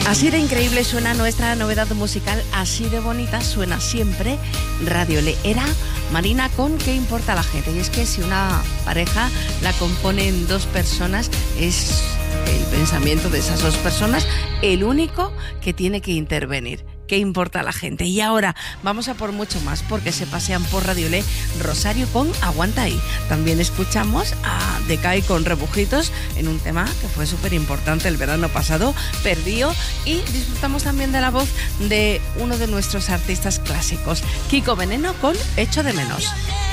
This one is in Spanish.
Así de increíble suena nuestra novedad musical, así de bonita suena siempre Radio Le. Era Marina con ¿Qué importa la gente? Y es que si una pareja la componen dos personas, es el pensamiento de esas dos personas el único que tiene que intervenir. ¿Qué importa la gente? Y ahora vamos a por mucho más, porque se pasean por Radio Le Rosario con Aguanta ahí. También escuchamos a Decay con Rebujitos en un tema que fue súper importante el verano pasado, Perdió, y disfrutamos también de la voz de uno de nuestros artistas clásicos, Kiko Veneno con Echo de menos.